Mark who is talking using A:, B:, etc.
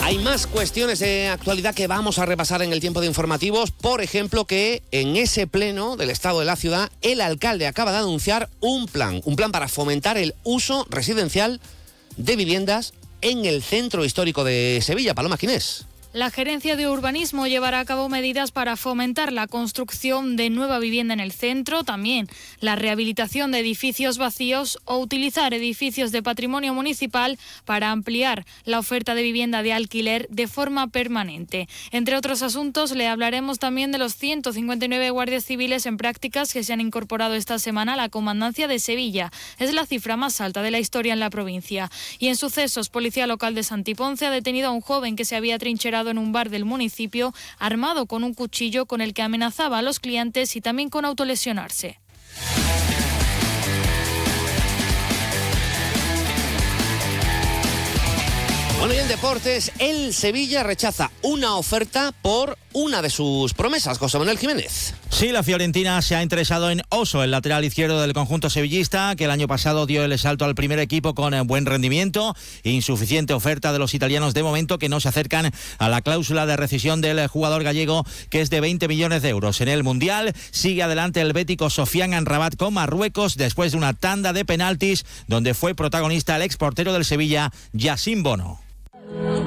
A: Hay más cuestiones de actualidad que vamos a repasar en el tiempo de informativos. Por ejemplo, que en ese pleno del Estado de la Ciudad, el alcalde acaba de anunciar un plan para fomentar el uso residencial de viviendas en el centro histórico de Sevilla. Paloma Ginés.
B: La Gerencia de Urbanismo llevará a cabo medidas para fomentar la construcción de nueva vivienda en el centro, también la rehabilitación de edificios vacíos o utilizar edificios de patrimonio municipal para ampliar la oferta de vivienda de alquiler de forma permanente. Entre otros asuntos, le hablaremos también de los 159 guardias civiles en prácticas que se han incorporado esta semana a la Comandancia de Sevilla. Es la cifra más alta de la historia en la provincia. Y en sucesos, Policía Local de Santiponce ha detenido a un joven que se había trincherado en un bar del municipio, armado con un cuchillo con el que amenazaba a los clientes y también con autolesionarse.
A: Bueno, y en deportes, el Sevilla rechaza una oferta por una de sus promesas, José Manuel Jiménez.
C: Sí, la Fiorentina se ha interesado en Oso, el lateral izquierdo del conjunto sevillista, que el año pasado dio el salto al primer equipo con buen rendimiento. Insuficiente oferta de los italianos de momento, que no se acercan a la cláusula de rescisión del jugador gallego, que es de 20 millones de euros. En el Mundial sigue adelante el bético Sofiane Amrabat con Marruecos, después de una tanda de penaltis donde fue protagonista el exportero del Sevilla, Yacine Bono.